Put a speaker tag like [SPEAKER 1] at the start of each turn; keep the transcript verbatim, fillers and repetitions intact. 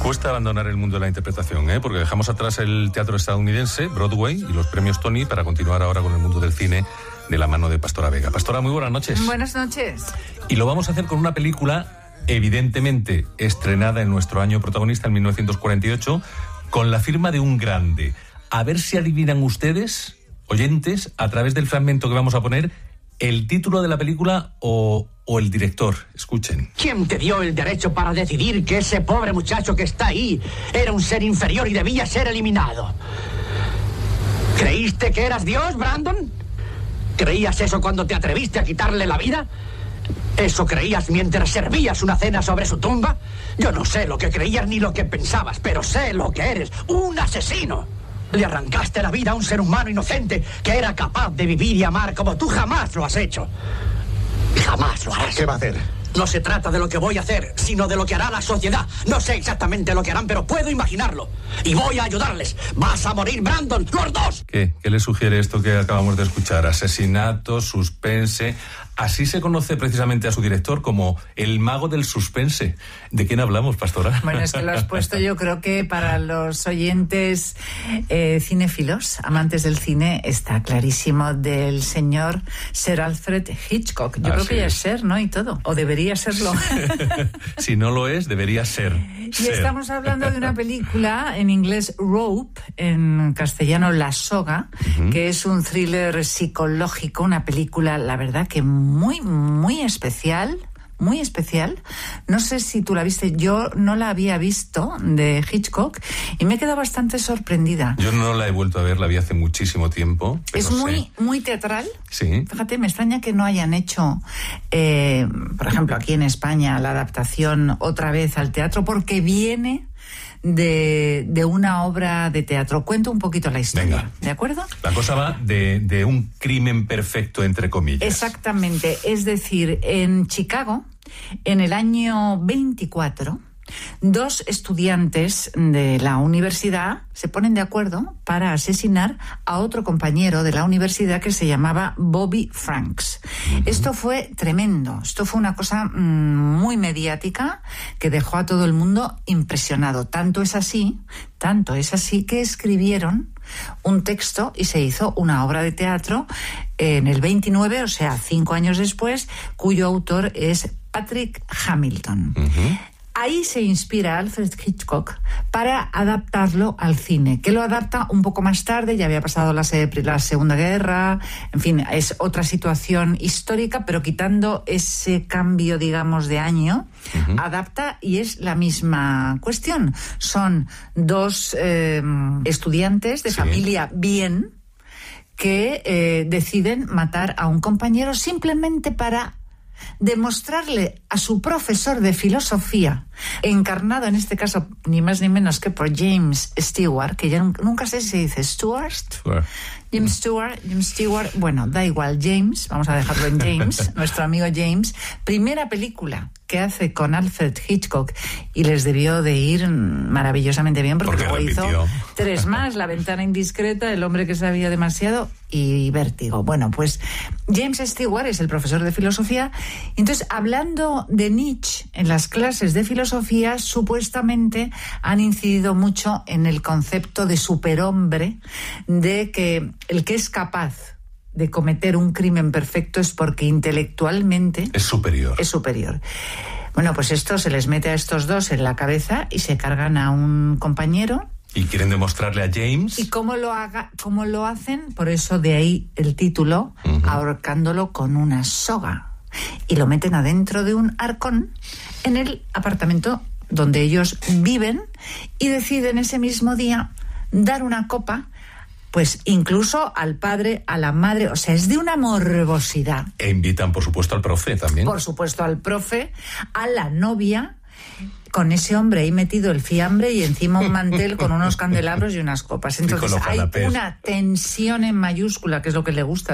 [SPEAKER 1] Cuesta abandonar el mundo de la interpretación, ¿eh? Porque dejamos atrás el teatro estadounidense, Broadway, y los premios Tony para continuar ahora con el mundo del cine de la mano de Pastora Vega. Pastora, muy buenas noches.
[SPEAKER 2] Buenas noches.
[SPEAKER 1] Y lo vamos a hacer con una película evidentemente estrenada en nuestro año protagonista, en mil novecientos cuarenta y ocho, con la firma de un grande. A ver si adivinan ustedes, oyentes, a través del fragmento que vamos a poner, el título de la película o, o el director. Escuchen.
[SPEAKER 3] ¿Quién te dio el derecho para decidir que ese pobre muchacho que está ahí era un ser inferior y debía ser eliminado? ¿Creíste que eras Dios, Brandon? ¿Creías eso cuando te atreviste a quitarle la vida? ¿Eso creías mientras servías una cena sobre su tumba? Yo no sé lo que creías ni lo que pensabas, pero sé lo que eres, un asesino. Le arrancaste la vida a un ser humano inocente que era capaz de vivir y amar como tú jamás lo has hecho. Jamás lo harás.
[SPEAKER 4] ¿Qué va a hacer?
[SPEAKER 3] No se trata de lo que voy a hacer, sino de lo que hará la sociedad. No sé exactamente lo que harán, pero puedo imaginarlo. Y voy a ayudarles. Vas a morir, Brandon, los dos.
[SPEAKER 1] ¿Qué? ¿Qué le sugiere esto que acabamos de escuchar? Asesinato, suspense. Así se conoce precisamente a su director como el mago del suspense. ¿De quién hablamos, Pastora?
[SPEAKER 2] Bueno, es que lo has puesto, yo creo que para los oyentes eh, cinéfilos, amantes del cine, está clarísimo, del señor Sir Alfred Hitchcock. Yo
[SPEAKER 1] Así
[SPEAKER 2] creo que ya
[SPEAKER 1] es
[SPEAKER 2] es ser, ¿no? Y todo. O debería serlo.
[SPEAKER 1] Si no lo es, debería ser.
[SPEAKER 2] Y
[SPEAKER 1] ser.
[SPEAKER 2] estamos hablando de una película, en inglés Rope, en castellano La Soga, uh-huh. que es un thriller psicológico, una película, la verdad que muy, muy especial, muy especial. No sé si tú la viste, yo no la había visto, de Hitchcock, y me he quedado bastante sorprendida.
[SPEAKER 1] Yo no la he vuelto a ver, la vi hace muchísimo tiempo.
[SPEAKER 2] Es muy,
[SPEAKER 1] sé.
[SPEAKER 2] muy teatral.
[SPEAKER 1] Sí.
[SPEAKER 2] Fíjate, me extraña que no hayan hecho, eh, por ejemplo, aquí en España, la adaptación otra vez al teatro, porque viene de, de una obra de teatro. Cuento un poquito la historia.
[SPEAKER 1] Venga.
[SPEAKER 2] ¿De acuerdo?
[SPEAKER 1] La cosa va de, de un crimen perfecto, entre comillas.
[SPEAKER 2] Exactamente. Es decir, en Chicago, en el año veinticuatro, dos estudiantes de la universidad se ponen de acuerdo para asesinar a otro compañero de la universidad que se llamaba Bobby Franks. Uh-huh. Esto fue tremendo. Esto fue una cosa mmm, muy mediática que dejó a todo el mundo impresionado. Tanto es así, tanto es así que escribieron un texto y se hizo una obra de teatro en el veintinueve, o sea, cinco años después, cuyo autor es Patrick Hamilton. Uh-huh. Ahí se inspira Alfred Hitchcock para adaptarlo al cine, que lo adapta un poco más tarde, ya había pasado la, se- la Segunda Guerra, en fin, es otra situación histórica, pero quitando ese cambio, digamos, de año, uh-huh. adapta y es la misma cuestión. Son dos eh, estudiantes de sí. familia bien que eh, deciden matar a un compañero simplemente para demostrarle a su profesor de filosofía, encarnado en este caso ni más ni menos que por James Stewart, que ya nunca sé si se dice Stewart, Stewart. James Stewart, James Stewart, bueno, da igual, James, vamos a dejarlo en James, nuestro amigo James, primera película que hace con Alfred Hitchcock y les debió de ir maravillosamente bien porque,
[SPEAKER 1] porque
[SPEAKER 2] luego
[SPEAKER 1] repitió.
[SPEAKER 2] hizo tres más, La ventana indiscreta, El hombre que sabía demasiado y Vértigo. Bueno, pues James Stewart es el profesor de filosofía, y entonces hablando de Nietzsche en las clases de filosofía, supuestamente han incidido mucho en el concepto de superhombre, de que el que es capaz de cometer un crimen perfecto es porque intelectualmente
[SPEAKER 1] es superior.
[SPEAKER 2] Es superior. Bueno, pues esto se les mete a estos dos en la cabeza y se cargan a un compañero.
[SPEAKER 1] Y quieren demostrarle a James.
[SPEAKER 2] ¿Y cómo lo haga, cómo lo hacen? Por eso de ahí el título, uh-huh. ahorcándolo con una soga. Y lo meten adentro de un arcón en el apartamento donde ellos viven y deciden ese mismo día dar una copa, pues incluso al padre, a la madre, o sea, es de una morbosidad.
[SPEAKER 1] E invitan, por supuesto, al profe también.
[SPEAKER 2] Por supuesto, al profe, a la novia, con ese hombre ahí metido el fiambre y encima un mantel con unos candelabros y unas copas. Entonces hay una tensión en mayúscula, que es lo que le gusta